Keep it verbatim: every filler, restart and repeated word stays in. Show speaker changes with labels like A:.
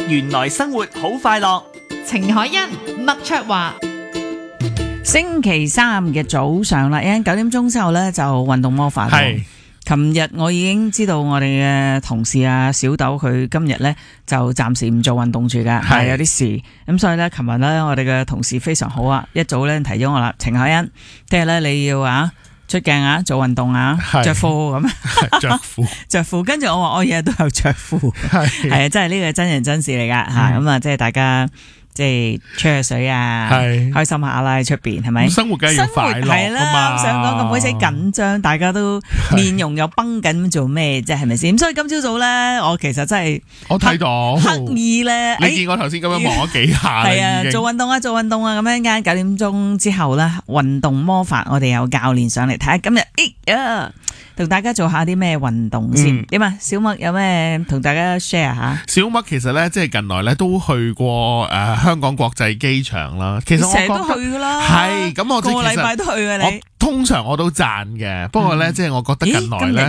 A: 原來生活好快樂。
B: 程海欣、麥卓華。
C: 星期三嘅早上啦，一陣九點鐘之後咧就運動魔法。
D: 係，
C: 琴日我已經知道我哋嘅同事啊小豆佢今日咧就暫時唔做運動住噶，係有啲事，咁所以咧琴日咧我哋嘅同事非常好啊，一早咧提咗我啦，程海欣，聽日咧你要啊出鏡啊做運動啊，着褲咁，
D: 着褲
C: 着褲，跟住我話我日日都有着褲，係係啊，真係呢個真人真事嚟噶吓，咁啊即係大家。即係吹下水啊，開心下啦，喺出邊係咪？
D: 生活梗係要快樂
C: 係啦，想講咁鬼死緊張，大家都面容又繃緊，做咩啫？係咪先？咁所以今朝早咧，我其實真係
D: 我睇到
C: 刻意咧，
D: 你見我頭先咁樣望咗幾下，
C: 係啊，做運動啊，做運動啊，咁樣間九點鐘之後咧，運動魔法，我哋有教練上嚟睇下今日，哎呀！同大家做下啲咩運動先？點啊？小麥有咩同大家 share 下？
D: 小麥其實咧，即係近來咧都去過誒香港國際機場啦。其實我
C: 成日都去噶啦，
D: 係咁我
C: 個禮拜都去嘅你。
D: 通常我都讚嘅，不過咧即係我覺得近來咧